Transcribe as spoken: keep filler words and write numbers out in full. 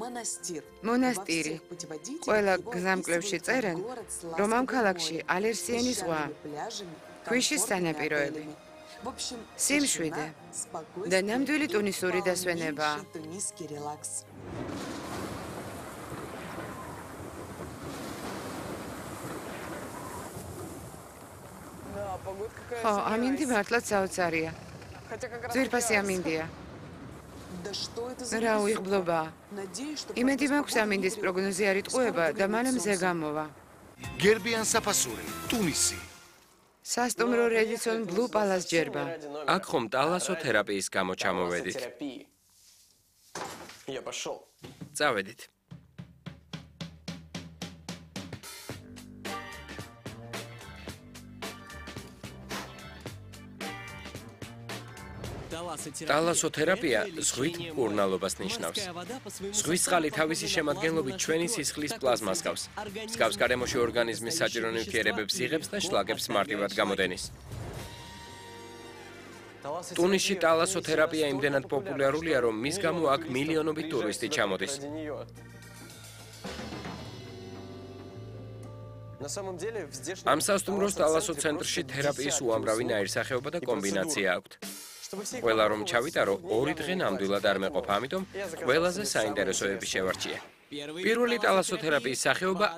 მონასტირი. Ყველა გზამკვლევში წერენ, რომ ამ ქალაქში ალერსიანი ზღვაა, ქვიშის სანაპიროები, სიმშვიდე და ნამდვილი ტუნისური დასვენებაა. ხო, ამინდი მართლაც საოცარია. ძვირფასი ამინდია. რა უიღბლობაა. იმედი მაქვს ამინდის პროგნოზი არ იტყუება და მალე მზე გამოვა. გერბიან საფასური, ტუნისი. სასტუმრო რედისონ ბლუ პალას ჯერბა. აქ ხომ ტალასოთერაპიის გამო ჩამოვედით. წავედით. ტალასოთერაპია ზღვით მკურნალობას ნიშნავს. ზღვის წყალი თავისი შემადგენლობით ჩვენი სისხლის პლაზმას ჰგავს. მსგავს გარემოში ორგანიზმის საჭირო ნივთიერებებს იღებს და შლაკებს მარტივად გამოდენის. ტუნისში ტალასოთერაპია იმდენად პოპულარულია, რომ მის გამო აქ მილიონობით ტურისტი ჩამოდის. ამ სასტუმროს ტალასო ცენტრში თერაპიის უამრავი ნაირსახეობა და კომბინაცია აქვთ. ყველა რომ ჩავიტარო, ორი დღე ნამდვილად არ მეყოფა, ამიტომ ყველაზე საინტერესოები შევარჩიე. პირველი ტალასოთერაპიის სახეობა